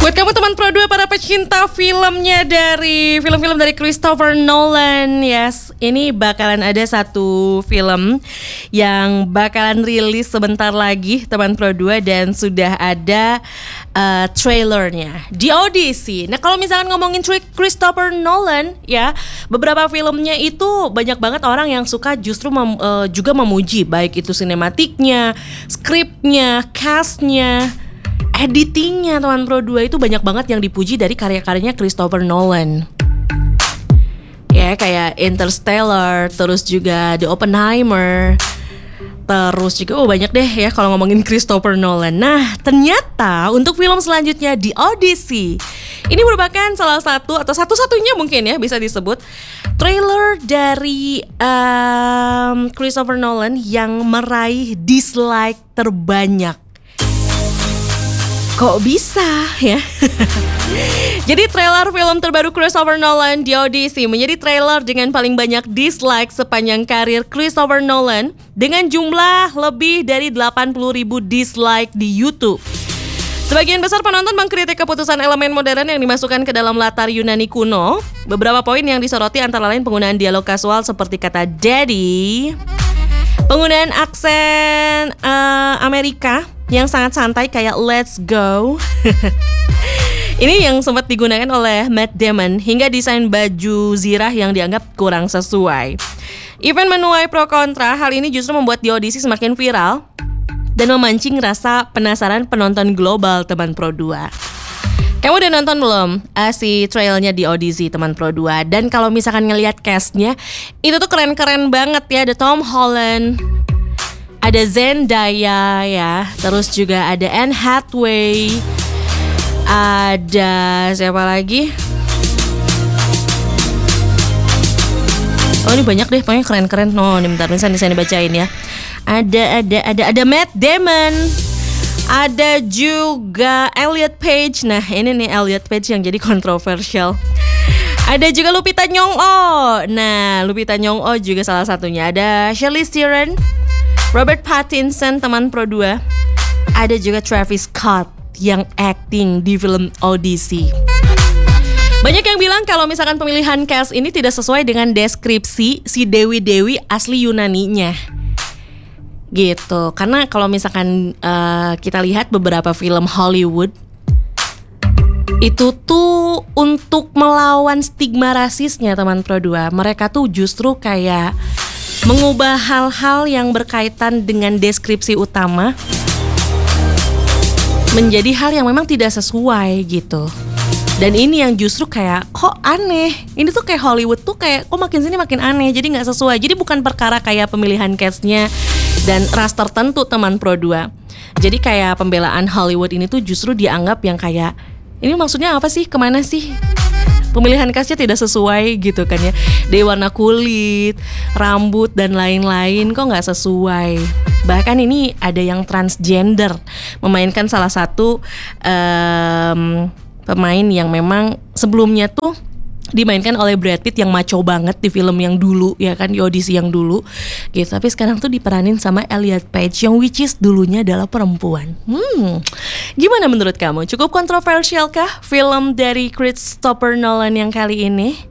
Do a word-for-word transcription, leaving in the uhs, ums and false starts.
Buat kamu teman Pro dua, para pecinta filmnya dari film-film dari Christopher Nolan, yes, ini bakalan ada satu film yang bakalan rilis sebentar lagi teman Pro dua, dan sudah ada uh, trailernya di Odyssey. Nah, kalau misalkan ngomongin Christopher Nolan, ya, beberapa filmnya itu banyak banget orang yang suka justru mem, uh, juga memuji, baik itu sinematiknya, skripnya, castnya, editingnya. Teman Pro dua itu banyak banget yang dipuji dari karya-karyanya Christopher Nolan. Ya, kayak Interstellar, terus juga The Oppenheimer, terus juga oh banyak deh ya kalau ngomongin Christopher Nolan. Nah, ternyata untuk film selanjutnya di Odyssey, ini merupakan salah satu atau satu-satunya mungkin ya bisa disebut trailer dari um, Christopher Nolan yang meraih dislike terbanyak. Kok bisa ya? Jadi trailer film terbaru Christopher Nolan, The Odyssey, menjadi trailer dengan paling banyak dislike sepanjang karir Christopher Nolan, dengan jumlah lebih dari delapan puluh ribu dislike di YouTube. Sebagian besar penonton mengkritik keputusan elemen modern yang dimasukkan ke dalam latar Yunani kuno. Beberapa poin yang disoroti antara lain penggunaan dialog kasual seperti kata daddy, penggunaan aksen uh, Amerika yang sangat santai kayak let's go. Ini yang sempat digunakan oleh Matt Damon, hingga desain baju zirah yang dianggap kurang sesuai. Even menuai pro kontra, hal ini justru membuat The Odyssey semakin viral dan memancing rasa penasaran penonton global teman Pro dua. Kamu udah nonton belum uh, si trailnya The Odyssey teman Pro dua? Dan kalau misalkan ngelihat castnya, itu tuh keren-keren banget ya. Ada Tom Holland, ada Zendaya ya, terus juga ada Anne Hathaway, ada siapa lagi? Oh, ini banyak deh, pokoknya keren-keren. No, nih bentar, bisa saya bacain ya. Ada ada ada ada Matt Damon, ada juga Elliot Page. Nah, ini nih Elliot Page yang jadi kontroversial. Ada juga Lupita Nyong'o. Nah, Lupita Nyong'o juga salah satunya. Ada Charlize Theron, Robert Pattinson teman Pro dua. Ada juga Travis Scott yang acting di film Odyssey. Banyak yang bilang kalau misalkan pemilihan cast ini tidak sesuai dengan deskripsi si Dewi-Dewi asli Yunaninya, gitu. Karena kalau misalkan uh, kita lihat beberapa film Hollywood, itu tuh untuk melawan stigma rasisnya teman Pro dua, mereka tuh justru kayak mengubah hal-hal yang berkaitan dengan deskripsi utama menjadi hal yang memang tidak sesuai gitu. Dan ini yang justru kayak kok aneh. Ini tuh kayak Hollywood tuh kayak kok makin sini makin aneh, jadi gak sesuai. Jadi bukan perkara kayak pemilihan castnya dan ras tertentu teman Pro dua. Jadi kayak pembelaan Hollywood ini tuh justru dianggap yang kayak ini maksudnya apa sih, kemana sih? Pemilihan castnya tidak sesuai gitu kan ya. Dari warna kulit, rambut dan lain-lain kok gak sesuai. Bahkan ini ada yang transgender memainkan salah satu um, pemain yang memang sebelumnya tuh dimainkan oleh Brad Pitt yang macho banget di film yang dulu ya kan, di Odyssey yang dulu gitu. Tapi sekarang tuh diperanin sama Elliot Page yang which is dulunya adalah perempuan. Hmm, gimana menurut kamu? Cukup kontroversial kah film dari Christopher Nolan yang kali ini?